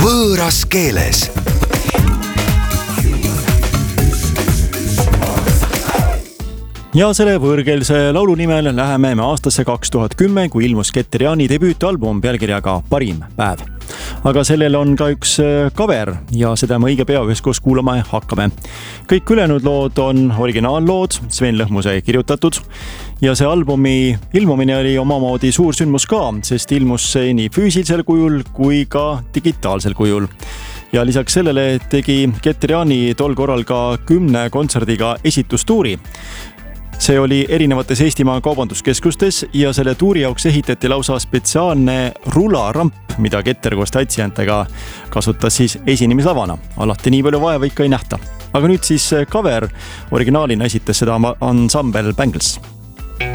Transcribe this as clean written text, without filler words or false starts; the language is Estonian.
võõras keeles. Ja selle võõrkeelse laulu nimel läheme me aastasse 2010, kui ilmus Keter-Jaani debüütalbum pealkirjaga Parim päev. Aga sellel on ka üks cover ja seda me õige pea üheskoos kuulama hakkame. Kõik ülejäänud lood on originaallood, Sven Lõhmuse kirjutatud ja see albumi ilmumine oli omamoodi suur sündmus ka, sest ilmus see nii füüsilisel kujul kui ka digitaalsel kujul. Ja lisaks sellele tegi Keter-Jaani tol korral ka 10 kontserdiga esitustuuri. See oli erinevates Eestimaa kaubanduskeskustes ja selle tuuri jaoks ehitati lausa spetsiaalne rularamp, mida Keter koos tantsijatega kasutas siis esinemislavana. Alati nii palju vaeva ikka ei nähta. Aga nüüd siis cover originaalina esitas seda ansambel Bangles.